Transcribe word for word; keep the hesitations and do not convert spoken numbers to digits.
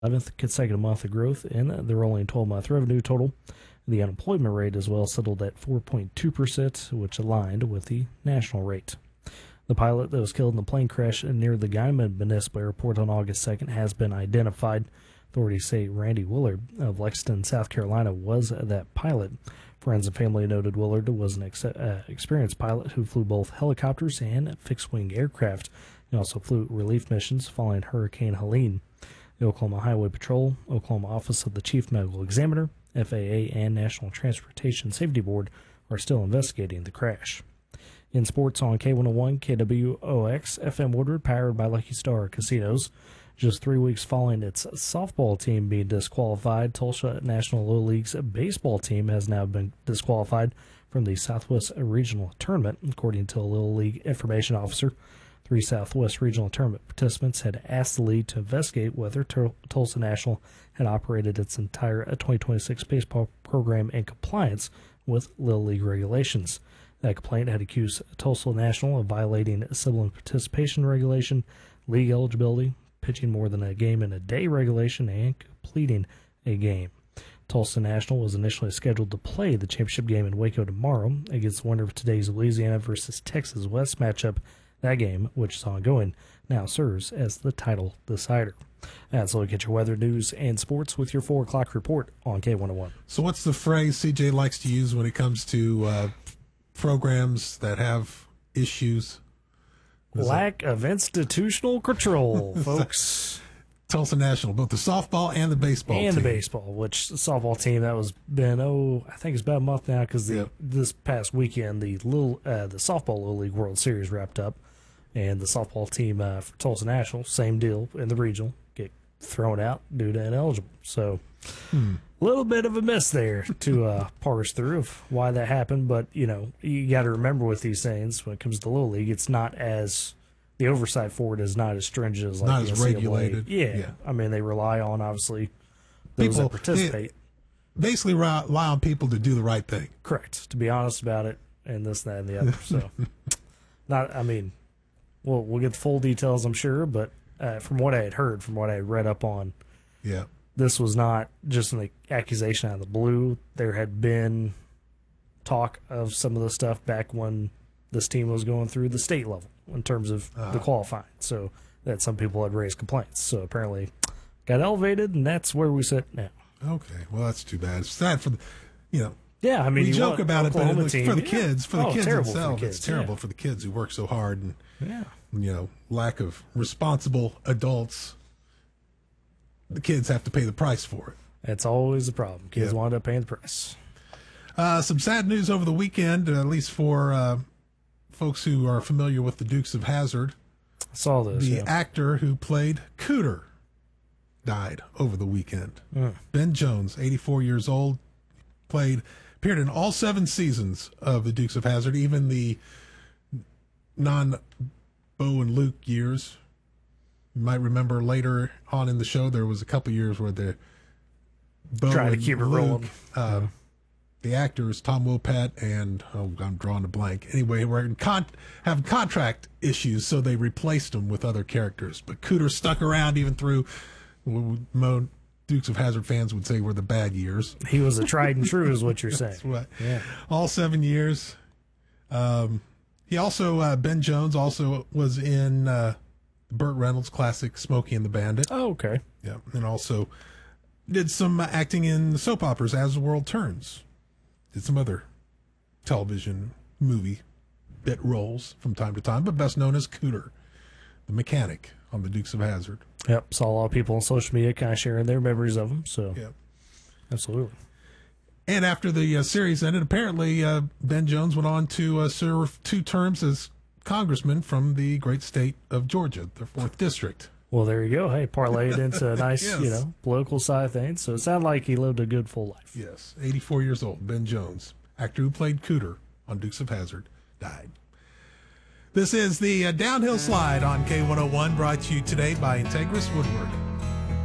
eleventh consecutive month of growth in the rolling twelve-month revenue total. The unemployment rate as well settled at four point two percent, which aligned with the national rate. The pilot that was killed in the plane crash near the Guymon Municipal Airport on August second has been identified. Authorities say Randy Willard of Lexington, South Carolina, was that pilot. Friends and family noted Willard was an ex- uh, experienced pilot who flew both helicopters and fixed-wing aircraft. He also flew relief missions following Hurricane Helene. The Oklahoma Highway Patrol, Oklahoma Office of the Chief Medical Examiner, F A A, and National Transportation Safety Board are still investigating the crash. In sports on K one oh one, K W O X, F M Woodward, powered by Lucky Star Casinos. Just three weeks following its softball team being disqualified, Tulsa National Little League's baseball team has now been disqualified from the Southwest Regional Tournament, according to a Little League information officer. Three Southwest Regional Tournament participants had asked the league to investigate whether Tur- Tulsa National had operated its entire twenty twenty-six baseball program in compliance with Little League regulations. That complaint had accused Tulsa National of violating sibling participation regulation, league eligibility, pitching more than a game in a day regulation, and completing a game. Tulsa National was initially scheduled to play the championship game in Waco tomorrow against the winner of today's Louisiana versus Texas West matchup. That game, which is ongoing, now serves as the title decider. That's a look at your weather, news, and sports with your four o'clock report on K one oh one. So what's the phrase C J likes to use when it comes to uh, programs that have issues? Lack of institutional control, folks. Tulsa National, both the softball and the baseball and team. the baseball, which the softball team that was been oh I think it's about a month now because the Yep. this past weekend the little uh, the softball Little League World Series wrapped up, and the softball team uh, for Tulsa National, same deal in the regional, get thrown out due to ineligible. So a hmm. little bit of a miss there to uh, parse through of why that happened, but you know you got to remember with these things when it comes to Little League, it's not as the oversight for it is not as stringent as like not the as N C double A. regulated. Yeah. Yeah. I mean they rely on obviously those People that participate. Basically rely on people to do the right thing. Correct. To be honest about it, and this, that, and the other. So, not. I mean, we'll we'll get the full details, I'm sure, but uh, from what I had heard, from what I had read up on, Yeah. this was not just an accusation out of the blue. There had been talk of some of the stuff back when this team was going through the state level in terms of uh, the qualifying. So that some people had raised complaints. So apparently got elevated, and that's where we sit now. Okay. Well, that's too bad. It's sad for the, you know. Yeah, I mean, we you joke about it, but Oklahoma it, team, for the yeah. kids, for the oh, kids terrible themselves, for the kids, it's terrible yeah. for the kids who work so hard and, yeah. you know, lack of responsible adults. The kids have to pay the price for it. That's always the problem. Kids Yep. wind up paying the price. Uh, some sad news over the weekend, at least for uh, folks who are familiar with the Dukes of Hazzard. I saw this. The yeah. actor who played Cooter died over the weekend. Mm. Ben Jones, eighty-four years old, played, appeared in all seven seasons of the Dukes of Hazzard, even the non-Bo and Luke years. You might remember later on in the show, there was a couple years where the Bo Trying to and keep it Luke, rolling. Uh, yeah. The actors, Tom Wopat and, oh, I'm drawing a blank. Anyway, were in con- having contract issues, so they replaced them with other characters. But Cooter stuck around even through what Mo Dukes of Hazzard fans would say were the bad years. He was a tried and true, is what you're saying. That's what. Yeah. All seven years. Um, he also, uh, Ben Jones also was in uh, Burt Reynolds' classic Smokey and the Bandit. Oh, okay. Yeah, and also did some uh, acting in soap operas, As the World Turns. Did some other television movie bit roles from time to time, but best known as Cooter, the mechanic on the Dukes of Hazzard. Yep, saw a lot of people on social media kind of sharing their memories of him. So, Yep. Absolutely. And after the uh, series ended, apparently uh, Ben Jones went on to uh, serve two terms as congressman from the great state of Georgia, the fourth district. Well, there you go. Hey, parlayed into a nice, Yes. you know, political side of things. So it sounded like he lived a good full life. Yes, eighty-four years old, Ben Jones, actor who played Cooter on Dukes of Hazzard, died. This is the uh, Downhill Slide on K one oh one, brought to you today by Integris Woodward.